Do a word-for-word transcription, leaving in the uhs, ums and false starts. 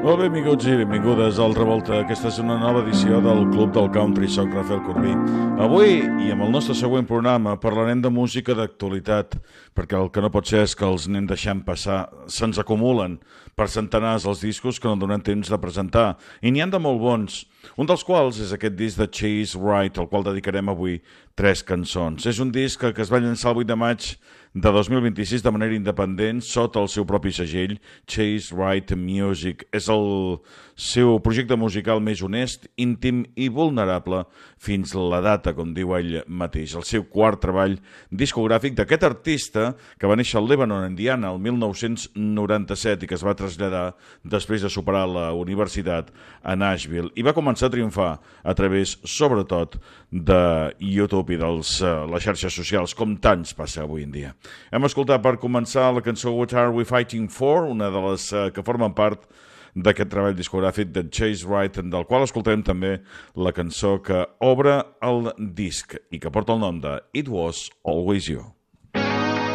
Molt bé, benvinguts i benvingudes al Revolta. Aquesta és una nova edició del Club del Country. Soc Rafael Corbí. Avui, i amb el nostre següent programa, parlarem de música d'actualitat, perquè el que no pot ser és que els anem deixant passar. Se'ns acumulen per centenars els discos que no donen temps de presentar, i n'hi han de molt bons. Un dels quals és aquest disc de Chase Wright, al qual dedicarem avui tres cançons. És un disc que es va llançar el vuit de maig de dos mil vint-i-sis de manera independent sota el seu propi segell, Chase Wright Music. És el seu projecte musical més honest, íntim i vulnerable fins la data, com diu ell mateix. El seu quart treball discogràfic d'aquest artista que va néixer al Lebanon, Indiana, el mil nou-cents noranta-set i que es va traslladar després de superar la universitat a Nashville. I va començar a triomfar a través, sobretot, de YouTube i de les xarxes socials, com tants passa avui en dia. Hem escoltat per començar la cançó What Are We Fighting For, una de les uh, que formen part d'aquest treball discogràfic de Chase Wright, del qual escoltem també la cançó que obre el disc i que porta el nom de It Was Always You.